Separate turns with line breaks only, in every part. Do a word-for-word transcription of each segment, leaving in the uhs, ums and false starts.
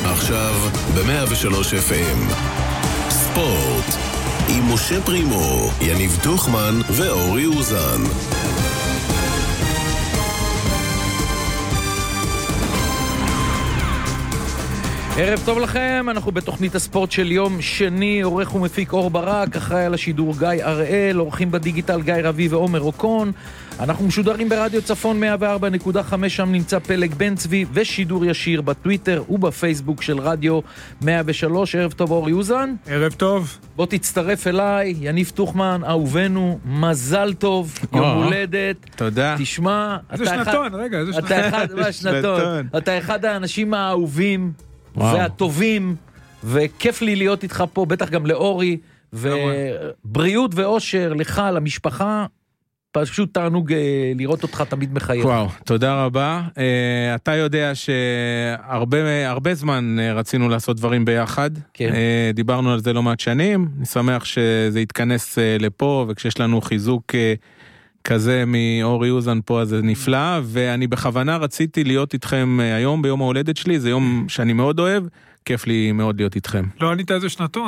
עכשיו ב-מאה ושלוש אף אם. ספורט עם משה פרימו, יניב דוחמן ואורי אוזן.
ערב טוב לכם, אנחנו בתוכנית הספורט של יום שני, עורך ומפיק אור ברק, אחראי על השידור גיא הראל, עורכים בדיגיטל גיא רבי ועומר אוקון. אנחנו משודרים ברדיו צפון מאה וארבע נקודה חמש, שם נמצא פלג בן צבי, ושידור ישיר בטוויטר ובפייסבוק של רדיו מאה ושלוש. ערב טוב אורי אוזן.
ערב טוב.
בוא תצטרף אליי, יניב תוחמן, אהובנו, מזל טוב, יום הולדת.
תודה.
תשמע,
איזה שנתון, רגע, איזה שנתון.
אתה אחד, מה שנתון? אתה אחד האנשים האהובים והטובים, וכיף לי להיות איתך פה, בטח גם לאורי, ובריאות ואושר לך, למשפחה, פשוט תענוג לראות אותך תמיד מחייב.
וואו, תודה רבה. אתה יודע שהרבה הרבה זמן רצינו לעשות דברים ביחד.
כן.
דיברנו על זה לא מעט שנים, אני שמח שזה יתכנס לפה, וכשיש לנו חיזוק כזה מאורי אוזן פה, אז זה נפלא, ואני בכוונה רציתי להיות איתכם היום ביום ההולדת שלי, זה יום שאני מאוד אוהב, כיף לי מאוד להיות איתכם.
לא ענית איזה שנתון.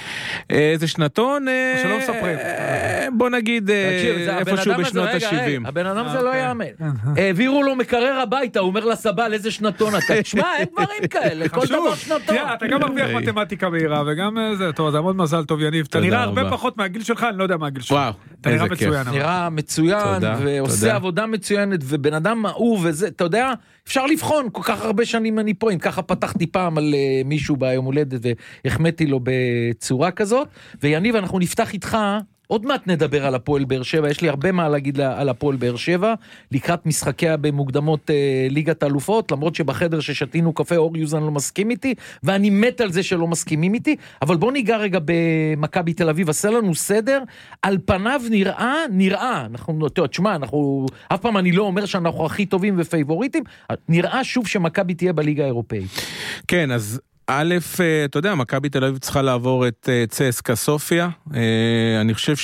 איזה שנתון?
שלא מספרים.
בוא נגיד איפשהו בשנות ה-שבעים.
הבן אדם זה לא יאמן. העבירו לו מקרר הביתה, הוא אומר לסבל איזה שנתון אתה. תשמע, אין דברים כאלה, כל דבר שנתון.
אתה גם מרוויח מתמטיקה מהירה, וגם זה, טוב, זה מאוד מזל טוב יניב. אתה נראה הרבה פחות מהגיל שלך, אני לא יודע מה הגיל שלך.
וואו, איזה כיף.
נראה מצוין, ועושה עבודה מצוינת, ובן אדם מאור וזה, אתה יודע, אפשר לבחון, כל כך הרבה שנים אני פה, אם ככה פתחתי פעם על מישהו ביום הולדת והחמאתי לו בצורה כזאת, ויניב, אנחנו נפתח איתך, עוד מעט נדבר על הפועל באר שבע, יש לי הרבה מה להגיד על הפועל באר שבע, לקראת משחקיה במוקדמות אה, ליגת האלופות, למרות שבחדר ששתינו קפה אורי אוזן לא מסכים איתי, ואני מת על זה שלא מסכימים איתי, אבל בוא ניגע רגע במכבי תל אביב, עשה לנו סדר, על פניו נראה, נראה, אנחנו, תשמע, אנחנו, אף פעם אני לא אומר שאנחנו הכי טובים ופייבוריטים, נראה שוב שמכבי תהיה בליגה האירופאית.
כן, אז א', אתה יודע, מכבי תל אביב צריכה לעבור את צסקה סופיה, אני חושב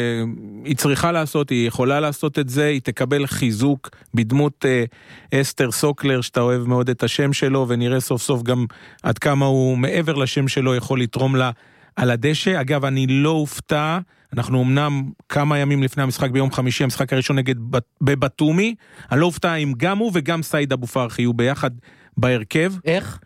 שהיא צריכה לעשות, היא יכולה לעשות את זה, היא תקבל חיזוק בדמות אסתר סוקלר, שאתה אוהב מאוד את השם שלו, ונראה סוף סוף גם עד כמה הוא מעבר לשם שלו יכול לתרום לה על הדשא. אגב, אני לא אופתע, אנחנו אמנם כמה ימים לפני המשחק ביום חמישי, המשחק הראשון נגד בבטומי, אני לא אופתע אם גם הוא וגם סייד אבו פרחי יהיו ביחד בהרכב.
איך?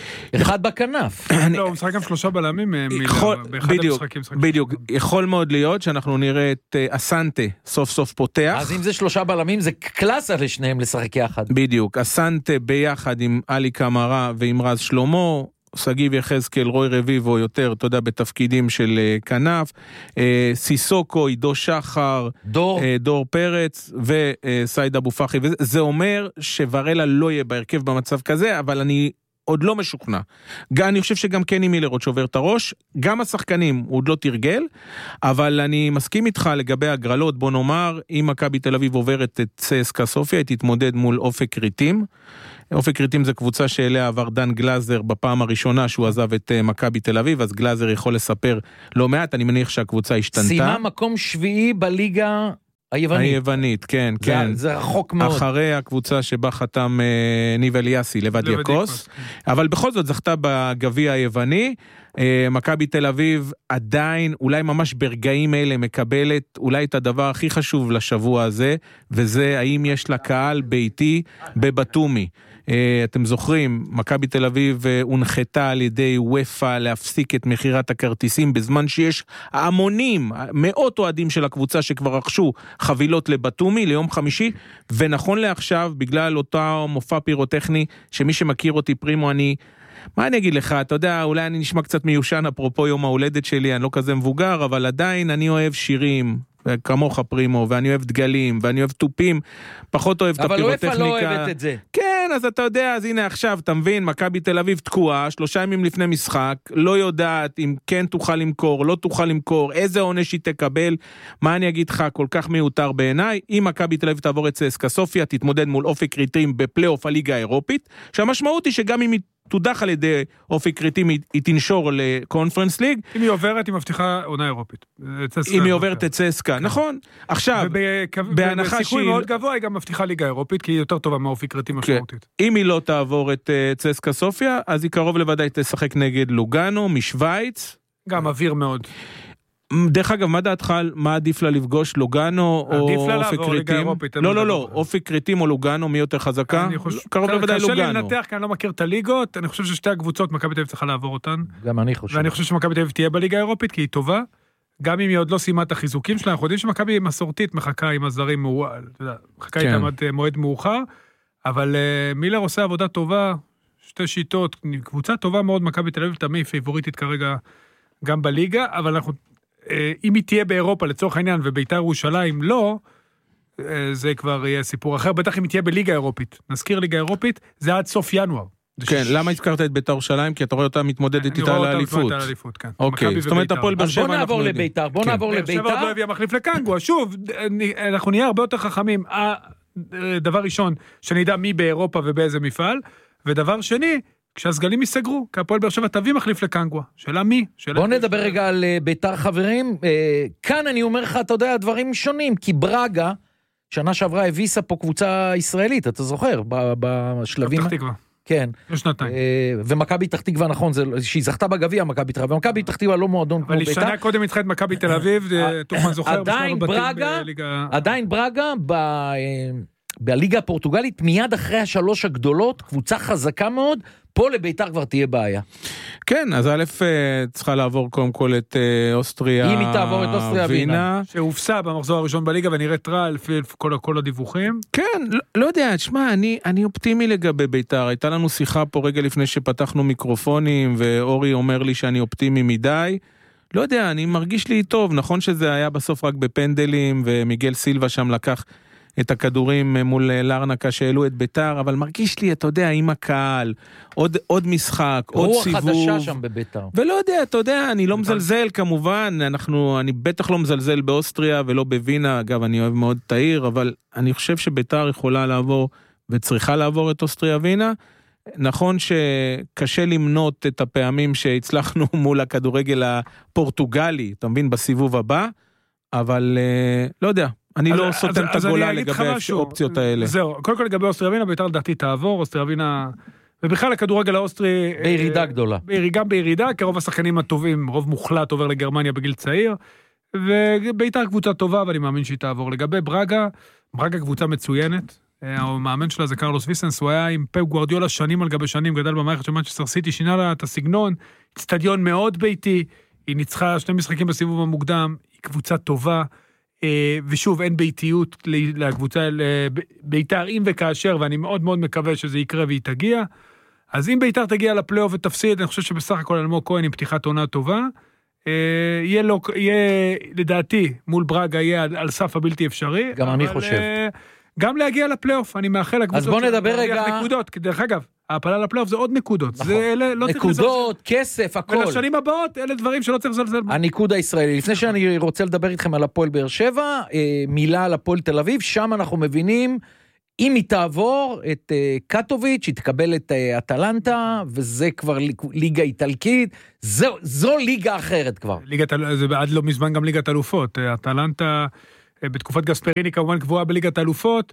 אחד בכנף.
לא, הוא משחק גם שלושה בלמים באחד המשחקים.
בדיוק, יכול מאוד להיות שאנחנו נראה את אסנטה סוף סוף פותח.
אז אם זה שלושה בלמים, זה קלאסה לשניהם לשחק יחד.
בדיוק, אסנטה ביחד עם אלי קמרה ועם רז שלמה, סגיב יחזקאל, רוי רביבו יותר, אתה יודע, בתפקידים של כנף, סיסוקו, עידו שחר,
דור,
דור פרץ וסייד אבו פרחי, וזה אומר שוורלה לא יהיה בהרכב במצב כזה, אבל אני עוד לא משוכנע. אני חושב שגם קני מילר עוד שובר את הראש, גם השחקנים הוא עוד לא תרגל, אבל אני מסכים איתך לגבי הגרלות, בוא נאמר, אם מכבי תל אביב עוברת את צסקה סופיה, היא תתמודד מול אופק ריטים, אופק ריטים זה קבוצה שאליה עבר דן גלאזר בפעם הראשונה שהוא עזב את מכבי תל אביב, אז גלאזר יכול לספר לא מעט, אני מניח שהקבוצה השתנתה.
סיימה מקום שביעי בליגה היוונית.
היוונית, כן,
זה,
כן.
זה רחוק מאוד.
אחרי הקבוצה שבה חתם אה, ניב אליאסי, לבד יקוס, אבל בכל זאת זכתה בגביע היווני, אה, מכבי תל אביב עדיין, אולי ממש ברגעים אלה מקבלת, אולי את הדבר הכי חשוב לשבוע הזה, וזה האם יש לה קהל ביתי בבטומי. אתם זוכרים, מכבי תל אביב הונחתה על ידי וופא להפסיק את מחירת הכרטיסים, בזמן שיש המונים, מאות אוהדים של הקבוצה שכבר רכשו חבילות לבטומי ליום חמישי, ונכון לעכשיו, בגלל אותו מופע פירוטכני, שמי שמכיר אותי פרימו, אני, מה אני אגיד לך, אתה יודע, אולי אני נשמע קצת מיושן, אפרופו יום ההולדת שלי, אני לא כזה מבוגר, אבל עדיין אני אוהב שירים, כמוך פרימו, ואני אוהב דגלים, ואני אוהב טופים, פחות אוהב את הפירוטכניקה.
אבל לא אוהבת את זה.
כן, אז אתה יודע, אז הנה עכשיו, אתה מבין, מכבי תל אביב תקועה, שלושה ימים לפני משחק, לא יודעת אם כן תוכל למכור, לא תוכל למכור, איזה עונש היא תקבל, מה אני אגיד לך, כל כך מיותר בעיניי, אם מכבי תל אביב תעבור את צסקה סופיה, תתמודד מול אופק ריטים בפלייאוף הליגה האירופית, שהמשמעות היא שגם אם היא תודח על ידי אופי קריטים, היא תנשור לקונפרנס ליג.
אם היא עוברת, היא מבטיחה עונה אירופית.
אם היא עוברת את צסקה, נכון. עכשיו,
בהנחה שהיא... בסיכוי מאוד גבוה, היא גם מבטיחה ליגה אירופית, כי היא יותר טובה מאופי קריטים משמעותית.
אם היא לא תעבור את צסקה סופיה, אז היא קרוב לוודאי תשחק נגד לוגאנו, משוויץ.
גם אוויר מאוד.
דרך אגב, מה דעתך על מה עדיף לה לפגוש, לוגאנו או אופי קריטים? לא, לא, לא, אופי קריטים או לוגאנו, מי יותר חזקה? קרוב לוודאי לוגאנו.
קשה לי לנתח, כי אני לא מכיר את הליגות, אני חושב ששתי הקבוצות, מכבי תל אביב צריכה לעבור אותן.
גם אני חושב.
ואני חושב שמכבי תל אביב תהיה בליגה האירופית, כי היא טובה, גם אם היא עוד לא סיימה את החיזוקים שלה, אנחנו יודעים שמכבי מסורתית מחכה עם הזרים, מחכה איתם עד מועד מאוחר, אבל מילר עושה עבודה טובה, שתי שיטות, קבוצה טובה מאוד, מכבי תל אביב תמיד פייבוריטית כרגע גם בליגה, אבל אנחנו אם היא תהיה באירופה לצורך העניין וביתר ירושלים לא, זה כבר יהיה סיפור אחר, בטח אם היא תהיה בליגה אירופית. נזכיר ליגה אירופית, זה עד סוף ינואר.
כן, למה הזכרת את ביתר ירושלים? כי אתה רואה אותה מתמודדת איתה על האליפות. אוקיי, זאת אומרת הפועל באר שבע.
בוא נעבור לביתר, בוא נעבור לביתר.
באר שבע לא הביאה מחליף לקנגו, שוב, אנחנו נהיה הרבה יותר חכמים. דבר ראשון, שנדע מי באירופה ובאיזה מפעל, ודבר שני, כשהסגלים ייסגרו, כי הפועל באר שבע תביא מחליף לקנגווה. שאלה מי?
בוא נדבר רגע על ביתר חברים. כאן אני אומר לך, אתה יודע, דברים שונים, כי ברגה, שנה שעברה הביסה פה קבוצה ישראלית, אתה זוכר, בשלבים...
פתח תקווה.
כן.
שנתיים.
ומכבי פתח תקווה, נכון, שהיא זכתה בגביע, מכבי תל אביב, ומכבי פתח תקווה לא מועדון כמו ביתר.
אבל שנה קודם התחילת מכבי תל אביב, תוכן זוכר,
עדיין ברגה, עדיין ברגה, בליגה הפורטוגלית, מיד אחרי השלוש הגדולות, קבוצה חזקה מאוד, פה לביתר כבר תהיה בעיה.
כן, אז א' צריכה לעבור קודם כל את אוסטריה
אם היא תעבור את אוסטריה וינה.
שהופסה במחזור הראשון בליגה ונראית רע לפי כל, כל הדיווחים.
כן, לא, לא יודע, תשמע, אני, אני אופטימי לגבי ביתר. הייתה לנו שיחה פה רגע לפני שפתחנו מיקרופונים, ואורי אומר לי שאני אופטימי מדי. לא יודע, אני מרגיש לי טוב. נכון שזה היה בסוף רק בפנדלים, ומיגל סילבה שם לקח את הכדורים מול לרנקה שהעלו את ביתר, אבל מרגיש לי, אתה יודע, עם הקהל, עוד, עוד משחק, עוד סיבוב.
רוח חדשה שם בביתר.
ולא יודע, אתה יודע, אני לא מזלזל כמובן, אנחנו, אני בטח לא מזלזל באוסטריה ולא בווינה, אגב, אני אוהב מאוד את העיר, אבל אני חושב שביתר יכולה לעבור וצריכה לעבור את אוסטריה ווינה. נכון שקשה למנות את הפעמים שהצלחנו מול הכדורגל הפורטוגלי, אתה מבין, בסיבוב הבא, אבל לא יודע. אני לא סותם את הגולה לגבי האופציות האלה.
זהו, קודם כל לגבי אוסטריה ווינה, ביתר לדעתי תעבור, אוסטריה ווינה, ובכלל הכדורגל האוסטרי...
בירידה גדולה.
גם בירידה, כי רוב השחקנים הטובים, רוב מוחלט עובר לגרמניה בגיל צעיר, וביתר קבוצה טובה, ואני מאמין שהיא תעבור. לגבי ברגה, ברגה קבוצה מצוינת, המאמן שלה זה קרלוס ויסנס, הוא היה עם פפ גוארדיולה שנים על גבי שנים, גדל במערכת של מנצ'סטר סיטי, שינה לה את הסגנון, אצטדיון מאוד ביתי, היא ניצחה שני משחקים בסיבוב המוקדם, היא קבוצה טובה, ושוב, אין ביתיות לקבוצה, ביתר אם וכאשר, ואני מאוד מאוד מקווה שזה יקרה והיא תגיע, אז אם ביתר תגיע לפלייאוף ותפסיד, אני חושב שבסך הכל אלמוג כהן עם פתיחת עונה טובה, יהיה, לו, יהיה לדעתי, מול ברגה יהיה על, על סף הבלתי אפשרי.
גם אני חושב.
גם להגיע לפלייאוף, אני מאחל לקבוצות.
אז בוא נדבר רגע.
נקודות, דרך אגב, ההפלה לפלייאוף זה עוד נקודות.
נכון.
זה אלה, לא
נקודות, כסף, הכל.
ולשנים הבאות, אלה דברים שלא צריך לזלזל.
הניקוד הישראלי. לפני שאני רוצה לדבר איתכם על הפועל באר שבע, מילה על הפועל תל אביב, שם אנחנו מבינים, אם היא תעבור את קטוביץ', היא תקבל את אטלנטה, וזה כבר ליגה איטלקית, זו, זו ליגה אחרת כבר.
ליגת, זה עד לא מזמן גם ליגת אלופות. אטלנטה, בתקופת גספריני כמובן גבוהה בליגת אלופות,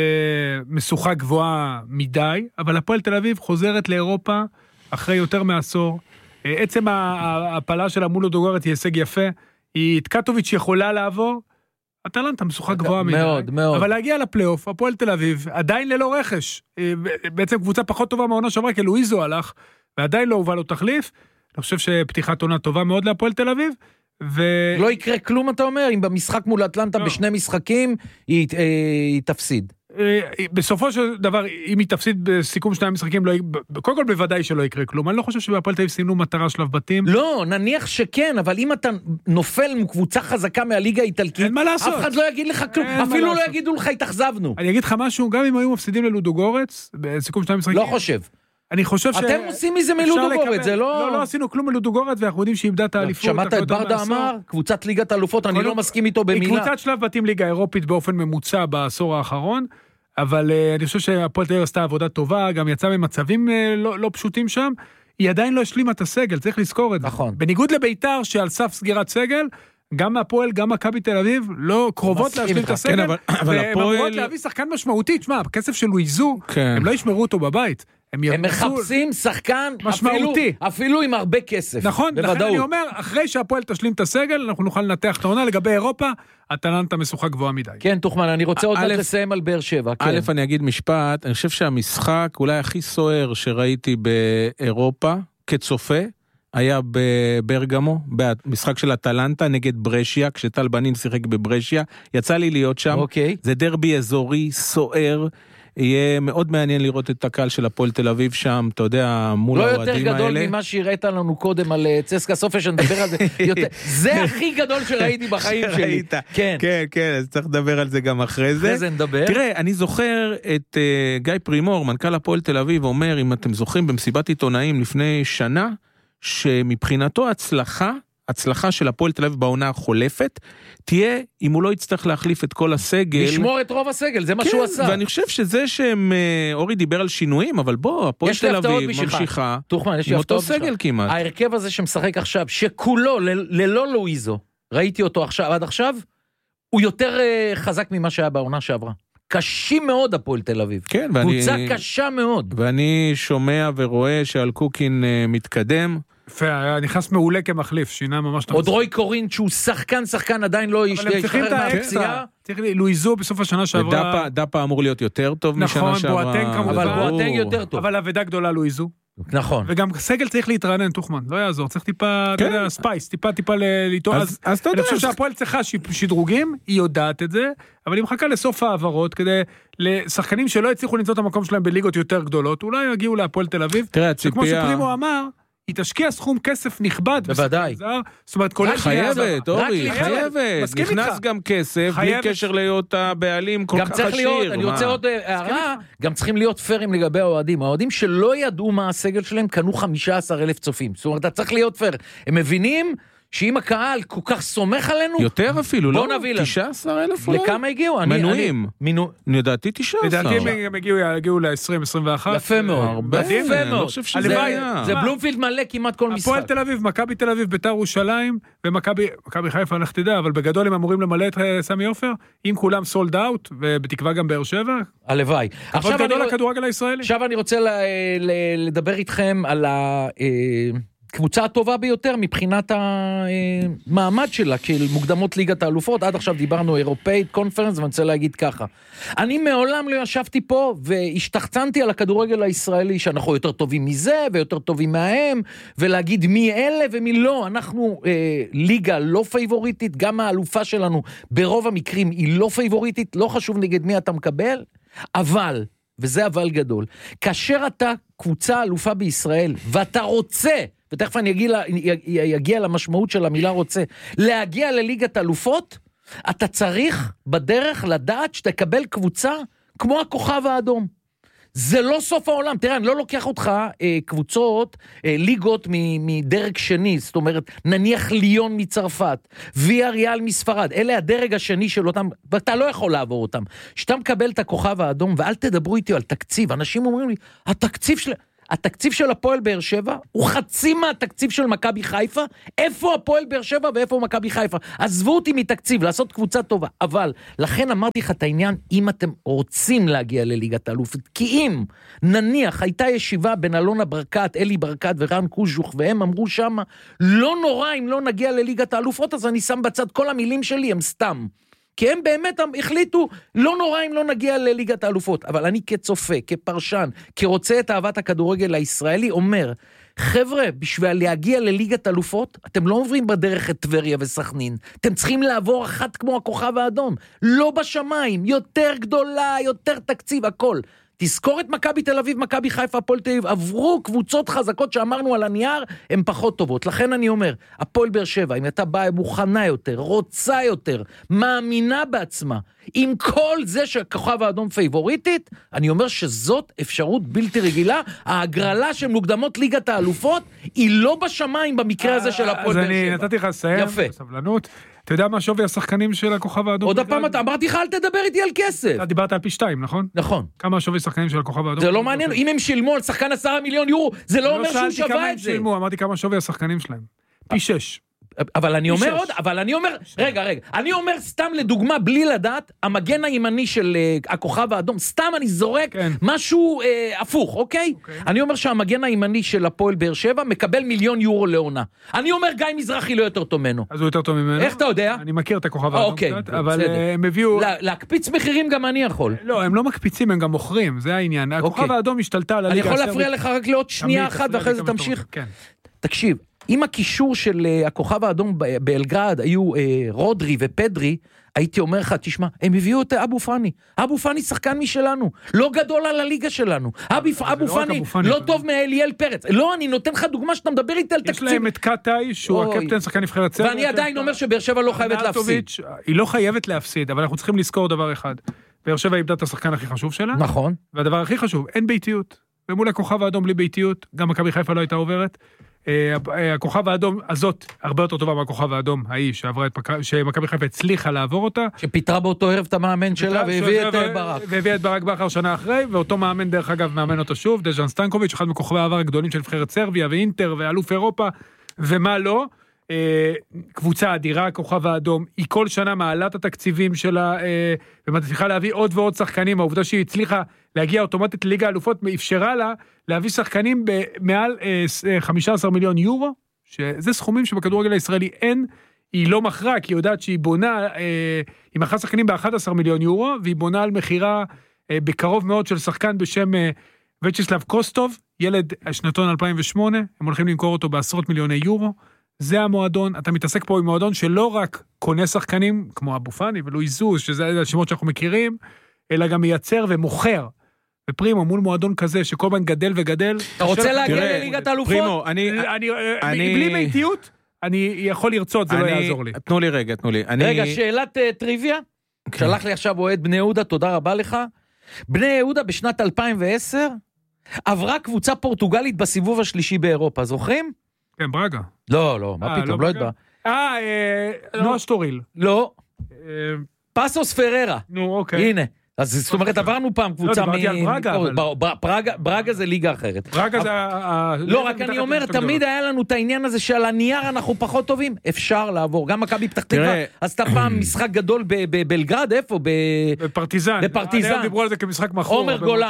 משוכה גבוהה מדי, אבל הפועל תל אביב חוזרת לאירופה אחרי יותר מעשור. עצם ההפלה שלה מול לודוגורץ היא הישג יפה, היא את קטוביץ' יכולה לעבור, אטלנטה משוכה גבוהה מדי.
מאוד, מאוד.
אבל להגיע לפלייאוף, הפועל תל אביב, עדיין ללא רכש. בעצם קבוצה פחות טובה מהעונה שעברה, כי לואיזו הלך, ועדיין לא הובא לו תחליף. אני חושב שפתיחת עונה טובה מאוד להפועל תל אביב. ו...
לא יקרה כלום, אתה אומר, אם במשחק מול אטלנטה לא. בשני משחקים, היא, היא תפסיד.
בסופו של דבר, אם היא תפסיד בסיכום שני המשחקים, לא, קודם כל בוודאי שלא יקרה כלום. אני לא חושב שבהפועל תל אביב סימנו מטרה שלב בתים.
לא, נניח שכן, אבל אם אתה נופל מקבוצה חזקה מהליגה האיטלקית,
אין מה לעשות.
אף אחד לא יגיד לך כלום, אפילו לא יגידו לך, התאכזבנו.
אני אגיד לך משהו, גם אם היו מפסידים ללודוגורץ, בסיכום שני המשחקים.
לא חושב.
אני חושב ש...
אתם עושים מזה מלודוגורץ, זה לא...
לא, לא עשינו כלום מלודוגורץ, ואנחנו יודעים שאיבדה את האליפות.
שמעת את ברדה אמר, קבוצת ליגת אלופות, אני לא מסכים איתו במילה.
היא קבוצת שלב בתים ליגה אירופית באופן ממוצע בעשור האחרון, אבל אני חושב שהפועל תל אביב עשתה עבודה טובה, גם יצא ממצבים לא, לא פשוטים שם, היא עדיין לא השלימה את הסגל, צריך לזכור את זה.
נכון.
בניגוד לביתר שעל סף סגירת סגל, גם מהפועל, גם מכבי תל אביב, לא קרובות להשלים את הסגל,
כן, אבל, אבל
והן
הפועל...
אמורות להביא שחקן משמעותי, תשמע, בכסף של לואיזו, כן. הם לא ישמרו אותו בבית.
הם, הם מחפשים שחקן
משמעותי.
אפילו, אפילו עם הרבה כסף.
נכון,
בוודאות.
לכן אני אומר, אחרי שהפועל תשלים את הסגל, אנחנו נוכל לנתח את העונה לגבי אירופה, הטלנטה משוחה גבוהה מדי.
כן, תוכמן, אני רוצה עוד לסיים על באר שבע. כן.
א', אני אגיד משפט, אני חושב שהמשחק אולי הכי סוער שראיתי באירופה, כצופה, היה בברגמו, במשחק של הטלנטה נגד ברשיה, כשטל בנין שיחק בברשיה, יצא לי להיות שם,
אוקיי.
זה דרבי אזורי, סוער, יהיה מאוד מעניין לראות את הקהל של הפועל תל אביב שם, אתה יודע, מול האוהדים האלה.
לא יותר גדול ממה שהראית לנו קודם על צסקה סופיה, שנדבר על זה יותר. זה הכי גדול שראיתי בחיים שלי.
כן, כן, כן, אז צריך לדבר על זה גם אחרי זה.
אחרי זה נדבר.
תראה, אני זוכר את גיא פרימור, מנכ"ל הפועל תל אביב, אומר, אם אתם זוכרים במסיבת עיתונאים לפני שנה, שמבחינתו הצלחה, הצלחה של הפועל תל אביב בעונה החולפת, תהיה אם הוא לא יצטרך להחליף את כל הסגל.
לשמור את רוב הסגל, זה מה
כן,
שהוא עשה.
ואני חושב שזה שהם, אורי דיבר על שינויים, אבל בוא, הפועל תל אביב ממשיכה,
תוכמן, יש
עם
לי
אותו
הפתעות
סגל כמעט.
ההרכב הזה שמשחק עכשיו, שכולו ללא לואיזו, ראיתי אותו עכשיו, עד עכשיו, הוא יותר חזק ממה שהיה בעונה שעברה. קשים מאוד הפועל תל אביב.
כן, ואני...
קבוצה קשה מאוד.
ואני שומע ורואה שעל קוקין מתקדם.
יפה, נכנס מעולה כמחליף, שינה ממש...
עוד רוי קורין, שהוא שחקן, שחקן עדיין לא ישתחרר מהפציעה.
אבל הם צריכים את האקסטרה. צריך לואיזו בסוף השנה שעברה...
דאפה אמור להיות יותר טוב משנה שעברה.
נכון, בואטנג כמובן.
אבל בואטנג יותר טוב.
אבל עבדה גדולה לואיזו.
נכון.
וגם סגל צריך להתרענן, תוכמן, לא יעזור, צריך טיפה, אתה יודע, ספייס, טיפה טיפה לטעון. אז אני חושב שהפועל צריכה שדרוגים, היא יודעת את זה, אבל היא מחכה לסוף העברות, כדי לשחקנים שלא הצליחו למצוא את המקום שלהם בליגות יותר גדולות, אולי יגיעו להפועל תל אביב.
תראה, הציפייה...
שכמו שפרימו אמר, היא תשקיע סכום כסף נכבד.
בוודאי.
זאת אומרת, כולל...
חייבת, אורי, חייבת. נכנס גם כסף, בלי קשר להיות הבעלים כל כך עשיר.
אני רוצה עוד הערה, גם צריכים להיות פיירים לגבי האוהדים. האוהדים שלא ידעו מה הסגל שלהם, קנו חמישה עשר אלף צופים. זאת אומרת, אתה צריך להיות פייר. הם מבינים שאם הקהל כל כך סומך עלינו...
יותר אפילו, לא?
בוא נביא להם.
תשעה עשר אלף?
לכמה הגיעו?
מנויים. אני ידעתי תשעה עשר.
לדעתי הם הגיעו ל-עשרים עשרים ואחת.
יפה מאוד.
הרבה.
יפה מאוד.
זה
בלומפילד מלא כמעט כל משחק.
הפועל תל אביב, מכבי תל אביב, בית"ר ירושלים, ומכבי חיפה, אני תדע, אבל בגדול הם אמורים למלא את סמי עופר, אם כולם סולד אאוט, ובתקווה גם באר שבע.
הלוואי.
עכשיו
אני רוצה לדבר איתכם על ה... קבוצה הטובה ביותר מבחינת המעמד שלה, כאילו מוקדמות ליגת האלופות, עד עכשיו דיברנו אירופאית, קונפרנס, ואני רוצה להגיד ככה. אני מעולם לא ישבתי פה, והשתחצנתי על הכדורגל הישראלי, שאנחנו יותר טובים מזה, ויותר טובים מהם, ולהגיד מי אלה ומי לא. אנחנו אה, ליגה לא פייבוריטית, גם האלופה שלנו ברוב המקרים היא לא פייבוריטית, לא חשוב נגד מי אתה מקבל, אבל, וזה אבל גדול, כאשר אתה קבוצה אלופה בישראל, ואתה רוצה, ותכף אני אגיע, יגיע למשמעות של המילה רוצה, להגיע לליגת אלופות, אתה צריך בדרך לדעת שתקבל קבוצה כמו הכוכב האדום. זה לא סוף העולם, תראה, אני לא לוקח אותך אה, קבוצות, אה, ליגות מדרג שני, זאת אומרת, נניח ליון מצרפת, ויה ריאל מספרד, אלה הדרג השני של אותם, ואתה לא יכול לעבור אותם. שאתה מקבל את הכוכב האדום, ואל תדברו איתי על תקציב, אנשים אומרים לי, התקציב של... התקציב של הפועל באר שבע הוא חצי מהתקציב של מכבי חיפה. איפה הפועל באר שבע ואיפה מכבי חיפה? עזבו אותי מתקציב, לעשות קבוצה טובה. אבל, לכן אמרתי לך את העניין, אם אתם רוצים להגיע לליגת האלופות, כי אם נניח הייתה ישיבה בין אלונה ברקת, אלי ברקת ורן קוז'וך, והם אמרו שמה, לא נורא אם לא נגיע לליגת האלופות, אז אני שם בצד כל המילים שלי, הם סתם. כי הם באמת החליטו, לא נורא אם לא נגיע לליגת האלופות, אבל אני כצופה, כפרשן, כרוצה את אהבת הכדורגל הישראלי, אומר, חבר'ה, בשביל להגיע לליגת האלופות, אתם לא עוברים בדרך את טבריה וסכנין, אתם צריכים לעבור אחת כמו הכוכב האדום, לא בשמיים, יותר גדולה, יותר תקציב, הכל. תזכור את מכבי תל אביב, מכבי חיפה, הפועל תל אביב, עברו קבוצות חזקות שאמרנו על הנייר, הן פחות טובות. לכן אני אומר, הפועל באר שבע, אם אתה באה מוכנה יותר, רוצה יותר, מאמינה בעצמה, עם כל זה שהכוכב האדום פייבוריטית, אני אומר שזאת אפשרות בלתי רגילה, ההגרלה של מוקדמות ליגת האלופות, היא לא בשמיים במקרה הזה של הפועל באר שבע.
אז אני נתתי לך לסיים, בסבלנות. אתה יודע מה שווי השחקנים של הכוכב האדום?
עוד הפעם אתה אמרתי לך, אל תדבר איתי על כסף.
אתה דיברת על פי שתיים, נכון?
נכון.
כמה שווי השחקנים של הכוכב האדום?
זה לא מעניין, אם הם שילמו על שחקן עשרה מיליון יורו, זה לא אומר שהוא שווה את זה.
אמרתי כמה שווי השחקנים שלהם. פי שש.
אבל אני אומר עוד, אבל אני אומר, רגע, רגע, אני אומר סתם לדוגמה, בלי לדעת, המגן הימני של הכוכב האדום, סתם אני זורק משהו הפוך, אוקיי? אני אומר שהמגן הימני של הפועל באר שבע מקבל מיליון יורו לעונה. אני אומר גיא מזרחי לא יותר טוב ממנו.
אז הוא יותר טוב ממנו?
איך אתה יודע?
אני מכיר את הכוכב האדום קצת, אבל הם הביאו...
להקפיץ מחירים גם אני יכול.
לא, הם לא מקפיצים, הם גם מוכרים, זה העניין. הכוכב האדום השתלטה על הליגה
אני יכול להפריע לך רק לעוד שנייה אחת ואחרי זה תמשיך? תקשיב, אם הקישור של הכוכב האדום באלגרד היו רודרי ופדרי, הייתי אומר לך, תשמע, הם הביאו את אבו פאני. אבו פאני שחקן משלנו, לא גדול על הליגה שלנו. אבו פאני לא טוב מאליאל פרץ. לא, אני נותן לך דוגמה שאתה מדבר איתי על תקציב.
יש להם את קטאי, שהוא הקפטן שחקן נבחרת סרביה.
ואני עדיין אומר שבאר שבע לא חייבת להפסיד.
היא לא חייבת להפסיד, אבל אנחנו צריכים לזכור דבר אחד. באר שבע איבדה את השחקן הכי חשוב שלה.
נכון.
והדבר הכי חשוב, אין ביתיות. ומול הכוכב האדום בלי ביתיות, גם מכבי חיפה לא הייתה עוברת. הכוכב האדום הזאת הרבה יותר טובה מהכוכב האדום ההיא שעברה את שמכבי חיפה הצליחה לעבור אותה,
שפיתרה באותו ערב את המאמן שלה והביא את ברק
והביא את ברק בכר שנה אחרי, ואותו מאמן דרך אגב מאמן אותו שוב, דז'אן סטנקוביץ', אחד מכוכבי העבר הגדולים של נבחרת סרביה ואינטר ואלוף אירופה ומה לא. קבוצה אדירה, הכוכב האדום, היא כל שנה מעלה את התקציבים שלה ומצליחה להביא עוד ועוד שחקנים. העובדה שהיא הצליחה להגיע אוטומטית לליגה האלופות אפשרה לה להביא שחקנים במעל חמישה עשר מיליון יורו, שזה סכומים שבכדורגל הישראלי אין. היא לא מכרה, כי היא יודעת שהיא בונה, היא מכרה שחקנים ב-אחד עשר מיליון יורו, והיא בונה על מחירה בקרוב מאוד של שחקן בשם וצ'סלב קוסטוב, ילד השנתון אלפיים ושמונה, הם הולכים למכור אותו בעשרות מיליוני יורו. זה המועדון, אתה מתעסק פה עם מועדון שלא רק קונה שחקנים, כמו אבו פאני ולואי זוז, שזה השמות שאנחנו מכירים, אלא גם מייצר ומוכר. ופרימו, מול מועדון כזה, שכל הזמן גדל וגדל.
אתה רוצה להגיע לליגת האלופות?
פרימו, אני...
בלי ביתיות, אני יכול לרצות, זה לא יעזור לי.
תנו לי רגע, תנו לי.
רגע, שאלת טריוויה? שלח לי עכשיו אוהד בני יהודה, תודה רבה לך. בני יהודה בשנת אלפיים ועשר, עברה קבוצה פורטוגלית בסיבוב השלישי באירופה, זוכרים?
כן, ברגה.
לא, לא, מה פתאום, לא יודע.
אה, נועה שטוריל.
לא. פסוס פררה.
נו, אוקיי.
הנה. אז זאת אומרת, עברנו פעם קבוצה מ...
לא, דיברתי על ברגה.
ברגה זה ליגה אחרת.
ברגה זה...
לא, רק אני אומר, תמיד היה לנו את העניין הזה שעל הנייר אנחנו פחות טובים, אפשר לעבור. גם מכבי פתח תקווה, עשתה פעם משחק גדול בבלגרד, איפה?
בפרטיזן.
בפרטיזן.
הם דיברו על זה כמשחק מחור.
עומר גולן.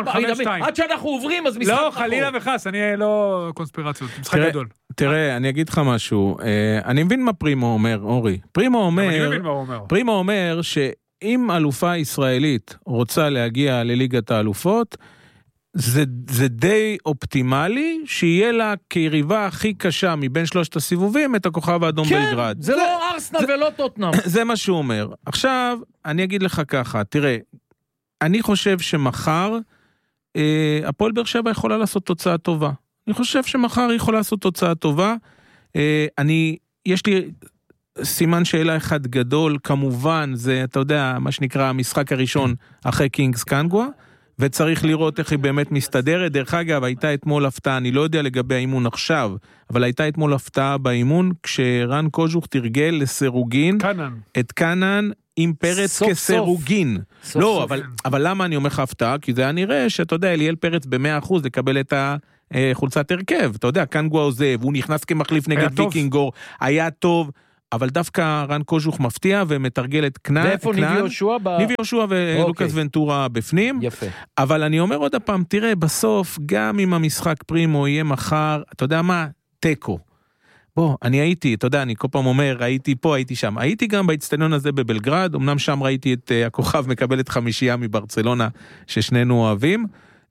עד שאנחנו עוברים, אז משחק מחור.
לא, חלילה וחס, אני לא קונספירציות. משחק גדול.
תראה, אני אגיד לך משהו. אני מבין מה פרימו אומר, אורי. פרימו אומר, פרימו אומר ש אם אלופה ישראלית רוצה להגיע לליגת האלופות, זה, זה די אופטימלי שיהיה לה כיריבה הכי קשה מבין שלושת הסיבובים את הכוכב האדום
כן,
בלגרד.
זה, זה לא ארסנל זה, ולא טוטנהאם.
זה מה שהוא אומר. עכשיו, אני אגיד לך ככה, תראה, אני חושב שמחר אה, הפועל באר שבע יכולה לעשות תוצאה טובה. אני חושב שמחר היא יכולה לעשות תוצאה טובה. אה, אני, יש לי... סימן שאלה אחד גדול, כמובן, זה, אתה יודע, מה שנקרא, המשחק הראשון אחרי קינגס קנגווה, וצריך לראות איך היא באמת מסתדרת. דרך אגב, הייתה אתמול הפתעה, אני לא יודע לגבי האימון עכשיו, אבל הייתה אתמול הפתעה באימון, כשרן קוז'וך תרגל לסירוגין,
קנן.
את קנן עם פרץ סוף כסירוגין. סוף. לא, סוף. אבל, אבל למה אני אומר לך הפתעה? כי זה היה נראה שאתה יודע, אליאל פרץ ב-מאה אחוז לקבל את החולצת הרכב. אתה יודע, קנגווה עוזב, הוא נכנס כמחליף נגד ויקינגור, היה טוב. אבל דווקא רן קוז'וך מפתיע ומתרגל את קנן.
ואיפה ניבי יהושע?
ניבי יהושע ולוקאס ונטורה בפנים.
יפה.
אבל אני אומר עוד הפעם, תראה, בסוף, גם אם המשחק פרימו יהיה מחר, אתה יודע מה? טקו. בוא, אני הייתי, אתה יודע, אני כל פעם אומר, הייתי פה, הייתי שם. הייתי גם באצטדיון הזה בבלגרד, אמנם שם ראיתי את הכוכב מקבל את חמישייה מברצלונה, ששנינו אוהבים.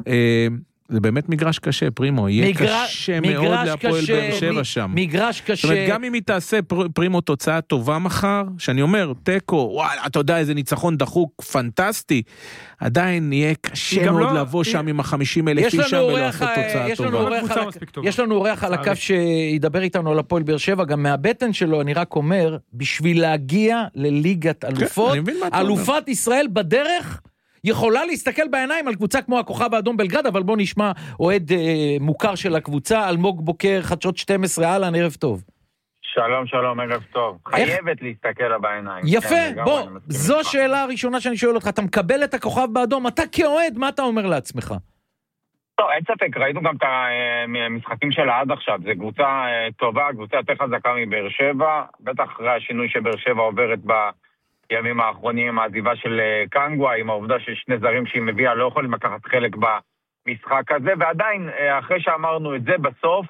זה באמת מגרש קשה, פרימו, יהיה מגר... קשה מאוד להפועל באר שבע שם.
מגרש קשה.
זאת אומרת, גם אם היא תעשה פר... פרימו תוצאה טובה מחר, שאני אומר, טקו, וואלה, אתה יודע, איזה ניצחון דחוק, פנטסטי, עדיין יהיה קשה מאוד לא... לבוא היא... שם עם החמישים אלף אישה ולעשות תוצאה
יש
טובה.
לנו על... יש לנו אורח על הקו שידבר איתנו על הפועל באר שבע, גם מהבטן שלו, אני רק אומר, בשביל להגיע לליגת אלופות, אלופת ישראל בדרך, יכולה להסתכל בעיניים על קבוצה כמו הכוכב האדום בלגרד, אבל בוא נשמע אוהד אה, מוכר של הקבוצה, אלמוג בוקר, חדשות שתים עשרה, אהלן, ערב טוב.
שלום, שלום, ערב טוב. חייבת להסתכל לה בעיניים.
יפה, בוא, זו השאלה הראשונה שאני שואל אותך, אתה מקבל את הכוכב באדום, אתה כאוהד, מה אתה אומר לעצמך?
טוב, אין ספק, ראינו גם את המשחקים שלה עד עכשיו, זו קבוצה טובה, קבוצה יותר חזקה מבאר שבע, בטח אחרי השינוי שבאר שבע עוברת בימים האחרונים, העזיבה של קנגווה, עם העובדה ששני זרים שהיא מביאה לא יכולים לקחת חלק במשחק הזה, ועדיין, אחרי שאמרנו את זה, בסוף,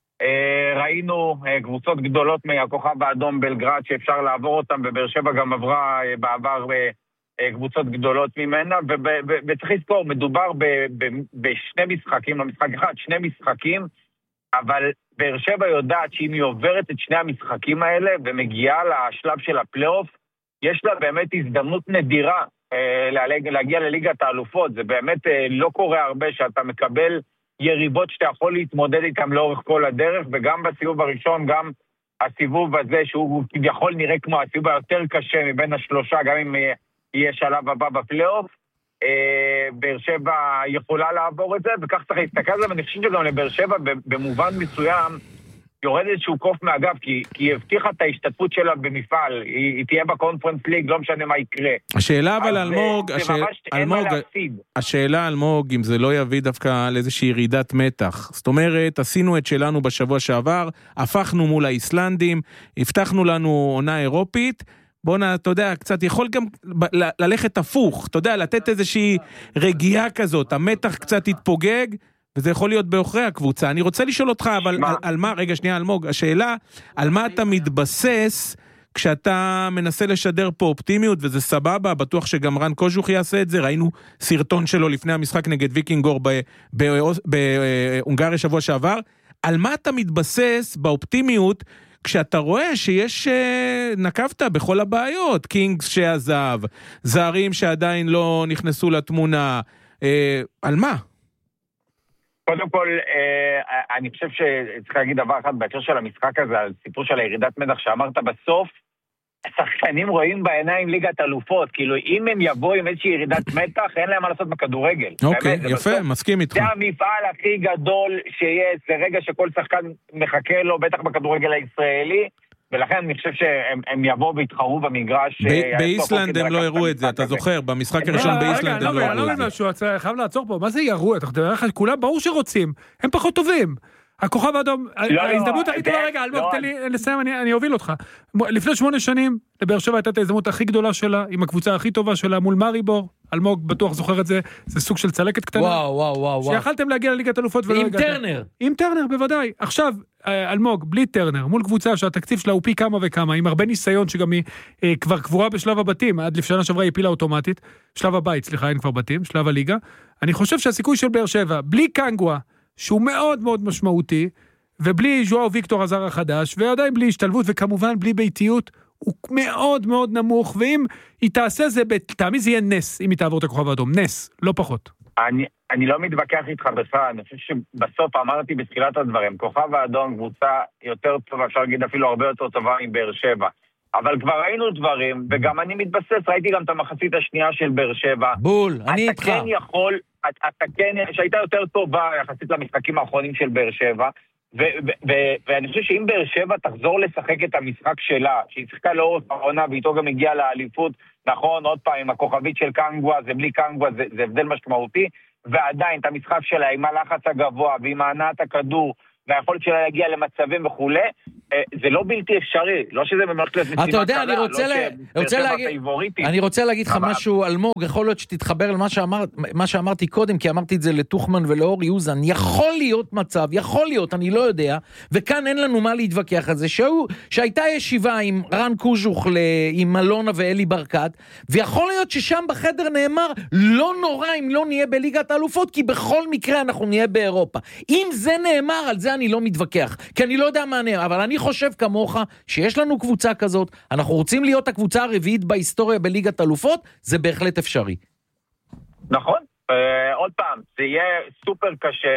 ראינו קבוצות גדולות מהכוכב האדום בלגרד שאפשר לעבור אותם, ובאר שבע גם עברה בעבר קבוצות גדולות ממנה, וצריך לזכור, מדובר בשני משחקים, לא משחק אחד, שני משחקים, אבל באר שבע יודעת שאם היא עוברת את שני המשחקים האלה ומגיעה לשלב של הפלייאוף, יש לה באמת הזדמנות נדירה להגיע לליגת האלופות. זה באמת לא קורה הרבה שאתה מקבל יריבות שאתה יכול להתמודד איתם לאורך כל הדרך, וגם בסיבוב הראשון, גם הסיבוב הזה, שהוא כביכול נראה כמו הסיבוב היותר קשה מבין השלושה, גם אם יהיה שלב הבא בפלייאוף, באר שבע יכולה לעבור את זה, וכך צריך להסתכל על זה, ואני חושב שגם לבאר שבע במובן מסוים, יורד איזשהו קוף מהגב, כי, כי היא הבטיחה את ההשתתפות שלה במפעל, היא, היא תהיה בקונפרנס ליג, לא משנה מה יקרה.
השאלה אבל אלמוג, הש... אלמוג השאלה אלמוג, אם זה לא יביא דווקא לאיזושהי ירידת מתח. זאת אומרת, עשינו את שלנו בשבוע שעבר, הפכנו מול האיסלנדים, הבטחנו לנו עונה אירופית, בוא נע, אתה יודע, קצת יכול גם ל- ללכת הפוך, אתה יודע, לתת איזושהי רגיעה כזאת, המתח קצת יתפוגג, וזה יכול להיות באחרי הקבוצה. אני רוצה לשאול אותך, אבל על, על מה, רגע שנייה אלמוג, השאלה, על מה אתה מתבסס כשאתה מנסה לשדר פה אופטימיות, וזה סבבה, בטוח שגם רן קוז'וך יעשה את זה, ראינו סרטון שלו לפני המשחק נגד ויקינגור בהונגריה שבוע שעבר, על מה אתה מתבסס באופטימיות, כשאתה רואה שיש, נקבת בכל הבעיות, קינגס שעזב, זרים שעדיין לא נכנסו לתמונה, על מה?
קודם כל, אני חושב שצריך להגיד דבר אחד בהקשר של המשחק הזה, על סיפור של הירידת מתח שאמרת בסוף, השחקנים רואים בעיניים ליגת אלופות, כאילו אם הם יבואו עם איזושהי ירידת מתח, אין להם מה לעשות בכדורגל.
אוקיי, יפה, מסכים איתך.
זה המפעל הכי גדול שיש, זה רגע שכל שחקן מחכה לו, בטח בכדורגל הישראלי, ולכן אני חושב שהם יבואו והתחרו במגרש.
באיסלנד הם לא הראו את זה, אתה זוכר, במשחק הראשון באיסלנד הם לא הראו את זה.
חייב לעצור פה, מה זה יראו? כולם ברור שרוצים, הם פחות טובים. הכוכב האדום, ההזדמנות הכי טובה, רגע, אלמוג, תן לי לסיים, אני אוביל אותך. לפני שמונה שנים, לבאר שבע הייתה את ההזדמנות הכי גדולה שלה, עם הקבוצה הכי טובה שלה מול מריבור, אלמוג בטוח זוכר את זה, זה סוג של צלקת קטנה.
וואו, וואו, וואו.
שיכלתם להגיע לליגת אלופות ולא הגעתם.
עם טרנר.
עם טרנר, בוודאי. עכשיו, אלמוג, בלי טרנר, מול קבוצה שהתקציב שלה הוא פי כמה וכמה, עם הרבה ניסיון שגם היא כבר קבורה בשלב הבתים, עד לפני שעברה היא פילה אוטומטית, שלב הבית, סליחה, אין כבר בתים, שלב הליגה. אני חושב שהסיכוי של באר שבע, בלי קנגווה, שהוא מאוד מאוד משמעותי, ובלי ז'ואאו ויקטור הזר החדש, ועדיין בלי השתלבות, וכמובן בלי ביתיות, הוא מאוד מאוד נמוך, ואם היא תעשה זה, תאמי זה יהיה נס, אם היא תעבור את הכוכב האדום, נס, לא פחות.
אני, אני לא מתווכח איתך בכלל, אני חושב שבסוף אמרתי בתחילת הדברים, כוכב האדום קבוצה יותר טובה, אפשר להגיד אפילו הרבה יותר טובה מבאר שבע, אבל כבר ראינו דברים, וגם אני מתבסס, ראיתי גם את המחצית השנייה של באר שבע.
בול, אני איתך.
אתה כן יכול, אתה, אתה כן, שהייתה יותר טובה יחסית למשחקים האחרונים של באר שבע, ואני חושב שאם באר שבע תחזור לשחק את המשחק שלה, שהיא שיחקה לאורך העונה ואיתו גם הגיעה לאליפות, נכון, עוד פעם, עם הכוכבית של קנגווה, זה בלי קנגווה, זה, זה הבדל משמעותי, ועדיין את המשחק שלה עם הלחץ הגבוה ועם הענת הכדור, והיכולת שלה להגיע למצבים וכו', זה לא בלתי אפשרי, לא שזה ממש להיות משימה.
אתה יודע, אני רוצה להגיד, אני רוצה להגיד לך משהו, אלמוג, יכול להיות שתתחבר למה שאמרתי קודם, כי אמרתי את זה לתוכמן ולאור יוזן, יכול להיות מצב, יכול להיות, אני לא יודע, וכאן אין לנו מה להתווכח על זה, שהייתה ישיבה עם רן קוז'וך, עם אלונה ואלי ברקת, ויכול להיות ששם בחדר נאמר, לא נורא אם לא נהיה בליגת האלופות, כי בכל מקרה אנחנו נהיה באירופה. אם זה נאמר, על זה אני לא מתווכח, כי אני לא יודע מה נאמר, אבל אני חושב כמוך שיש לנו קבוצה כזאת, אנחנו רוצים להיות הקבוצה הרביעית בהיסטוריה בליגת אלופות, זה בהחלט אפשרי.
נכון, עוד פעם, זה יהיה סופר קשה,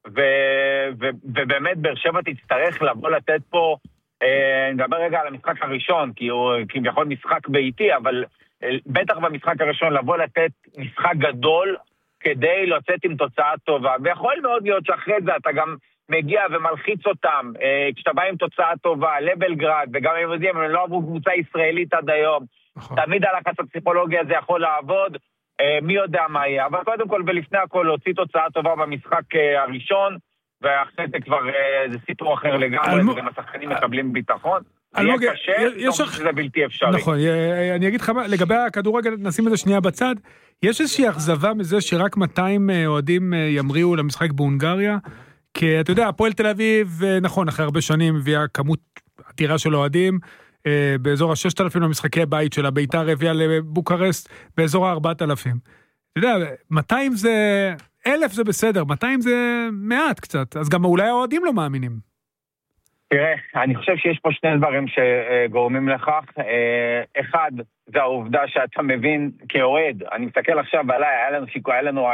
ובאמת באר שבע תצטרך לבוא לתת פה, נדבר רגע על המשחק הראשון, כי הוא כביכול משחק ביתי, אבל בטח במשחק הראשון לבוא לתת משחק גדול, כדי לצאת עם תוצאה טובה, ויכול מאוד להיות שאחרי זה אתה גם מגיע ומלחיץ אותם, כשאתה בא עם תוצאה טובה, לבלגרד, וגם הם יודעים, הם לא עברו קבוצה ישראלית עד היום, תמיד הלחץ הפסיכולוגי הזה יכול לעבוד, מי יודע מה יהיה, אבל קודם כל ולפני הכל להוציא תוצאה טובה במשחק הראשון, ואחרי זה כבר זה סיפור אחר לגמרי, וגם השחקנים מקבלים ביטחון, זה יהיה קשה, זה בלתי אפשרי.
נכון, אני אגיד לך מה, לגבי הכדורגל, נשים את זה שנייה בצד, יש איזושהי אכזבה מזה שרק מאתיים אוהדים ימריאו למשחק בהונגריה, כי אתה יודע, הפועל תל אביב, נכון, אחרי הרבה שנים הביאה כמות עתירה של אוהדים, באזור ה-ששת אלפים למשחקי בית שלה, ביתר הביאה לבוקרסט, באזור ה-ארבעת אלפים. אתה יודע, מאתיים זה, אלף זה בסדר, מאתיים זה מעט קצת, אז גם אולי האוהדים לא מאמינים.
תראה, אני חושב שיש פה שני דברים שגורמים לכך. אחד, זה העובדה שאתה מבין כאוהד, אני מסתכל עכשיו עליי, היה לנו, היה לנו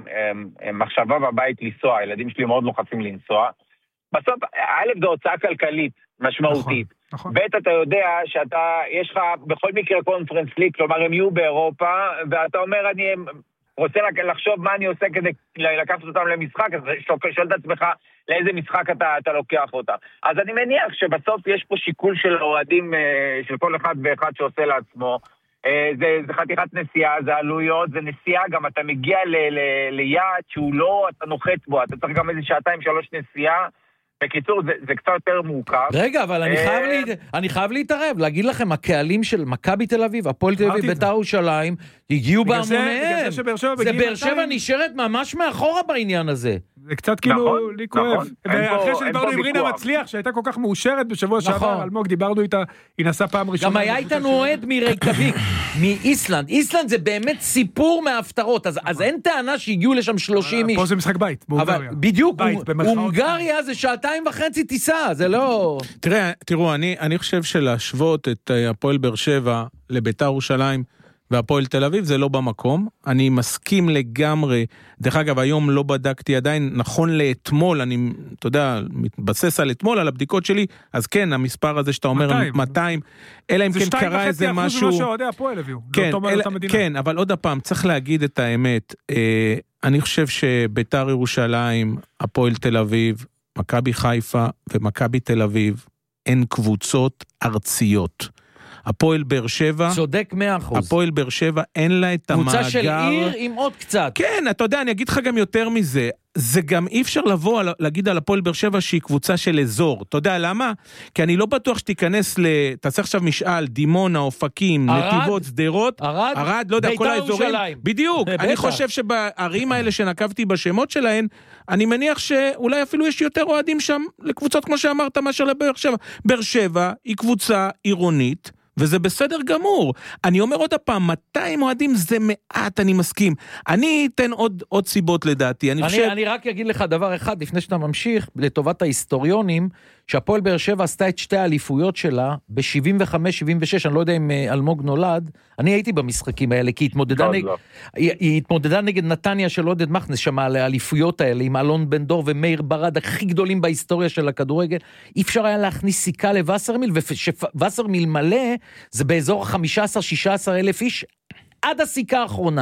מחשבה בבית לנסוע, הילדים שלי מאוד לוחצים לנסוע. בסוף, א' זה הוצאה כלכלית משמעותית. נכון, נכון. ב' אתה יודע שאתה, יש לך בכל מקרה קונפרנס ליג, כלומר הם יהיו באירופה, ואתה אומר אני רוצה לחשוב מה אני עושה כדי לקחת אותם למשחק, אז שואל את עצמך לאיזה משחק אתה, אתה לוקח אותה. אז אני מניח שבסוף יש פה שיקול של אוהדים, של כל אחד ואחד שעושה לעצמו, זה, זה חתיכת נסיעה, זה עלויות, זה נסיעה, גם אתה מגיע ל, ל, ליעד שהוא לא, אתה נוחת בו, אתה צריך גם איזה שעתיים, שלוש נסיעה, בקיצור, זה, זה קצת יותר מורכב.
רגע, אבל אני חייב, לה... אני חייב להתערב, להגיד לכם, הקהלים של מכבי תל אביב, הפועל תל אביב, בית"ר ירושלים, הגיעו בהמוניהם. זה באר שבע נשארת ממש מאחורה בעניין הזה.
זה קצת כאילו לי כואב. ואחרי שדיברנו עם רינה מצליח, שהייתה כל כך מאושרת בשבוע שעבר, אלמוג, דיברנו איתה, היא נסעה פעם ראשונה.
גם היה איתנו אוהד מרייקביק, מאיסלנד. איסלנד זה באמת סיפור מההפטרות, אז אין טענה שהגיעו לשם שלושים איש.
פה זה משחק בית, בהונגריה.
בדיוק, הונגריה זה שעתיים וחצי טיסה, זה לא...
תראה, תראו, אני חושב שלהשוות את הפועל באר שבע לבית"ר ירושלים, והפועל תל אביב זה לא במקום, אני מסכים לגמרי, דרך אגב היום לא בדקתי עדיין, נכון לאתמול, אני, אתה יודע, מתבסס על אתמול, על הבדיקות שלי, אז כן, המספר הזה שאתה אומר מאתיים, אלא אם כן קרה איזה משהו,
זה שתיים וחצי אחוז ממה שעודי הפועל הביאו,
כן, אל, כן, אבל עוד הפעם, צריך להגיד את האמת, אה, אני חושב שבית"ר ירושלים, הפועל תל אביב, מכבי חיפה ומכבי תל אביב, הן קבוצות ארציות. הפועל באר שבע,
צודק מאה אחוז.
הפועל באר שבע אין לה את המאגר.
קבוצה של עיר עם עוד קצת.
כן, אתה יודע, אני אגיד לך גם יותר מזה. זה גם אי אפשר לבוא, להגיד על הפועל באר שבע שהיא קבוצה של אזור. אתה יודע למה? כי אני לא בטוח שתיכנס ל... תעשה עכשיו משאל, דימונה, אופקים, נתיבות, סדרות.
ערד,
ערד, לא יודע, כל האזורים. בדיוק. אני חושב שבערים האלה שנקבתי בשמות שלהן, אני מניח שאולי אפילו יש יותר אוהדים שם לקבוצות, כמו שאמרת, מאשר לבאר שבע. באר שבע היא קבוצה עירונית, וזה בסדר גמור. אני אומר עוד הפעם, מאתיים אוהדים זה מעט, אני מסכים. אני אתן עוד, עוד סיבות לדעתי. אני,
אני,
חושב...
אני רק אגיד לך דבר אחד, לפני שאתה ממשיך, לטובת ההיסטוריונים, שהפועל באר שבע עשתה את שתי האליפויות שלה, ב-שבעים וחמש שבעים ושש, אני לא יודע אם אלמוג נולד, אני הייתי במשחקים האלה, כי התמודדה, לא, נג... לא. היא, היא התמודדה נגד נתניה של עודד מכנס, שמה על האליפויות האלה, עם אלון בן דור ומאיר ברד, הכי גדולים בהיסטוריה של הכדורגל, אי אפשר היה להכניס סיכה לווסרמיל, ושווסרמיל מלא, זה באזור ה-חמישה עשר שישה עשר אלף איש, עד הסיכה האחרונה.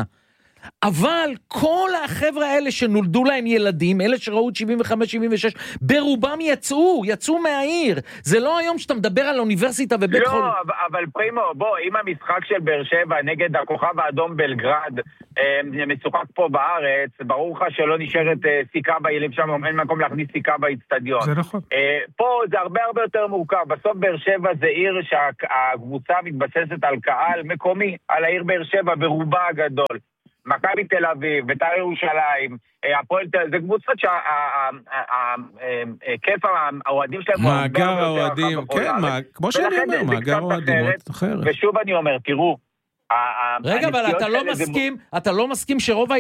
אבל כל החבר'ה האלה שנולדו להם ילדים, אלה שראו את שבעים וחמש שבעים ושש, ברובם יצאו, יצאו מהעיר. זה לא היום שאתה מדבר על אוניברסיטה ובית
לא,
חול.
לא, אבל פרימו, בוא, אם המשחק של באר שבע נגד הכוכב האדום בלגרד, אה, משוחק פה בארץ, ברור לך שלא נשארת אה, סיכה בעילים שם, אין מקום להכניס סיכה באצטדיון.
זה נכון.
אה, פה זה הרבה הרבה יותר מורכב. בסוף באר שבע זה עיר שהקבוצה מתבססת על קהל מקומי, על העיר באר שבע ברובה הגדול. מכבי תל אביב, בית"ר ירושלים, הפועל תל אביב, זה קבוצות שהכיף האוהדים שלהם הוא הרבה
הרבה יותר רחב בכל הארץ. כמו שאני אומר, מאגר האוהדים אחרת.
ושוב אני אומר, תראו,
רגע, אבל אתה לא מסכים, אתה לא מסכים שרוב